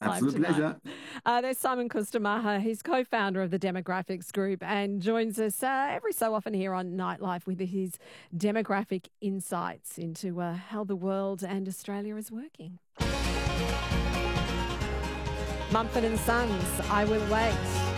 Nightlife Absolute tonight. pleasure. There's Simon Kustamata. He's co-founder of the Demographics Group and joins us every so often here on Nightlife with his demographic insights into how the world and Australia is working. Mumford and Sons, I Will Wait.